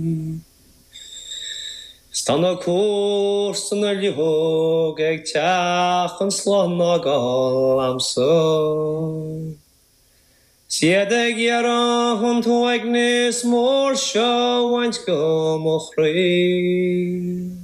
Stanna cwrs yn y liwg ag tiach yn slonogol am sôn. Siedeg i'r hwn twyg nes môr sio waint gymwch rhaid.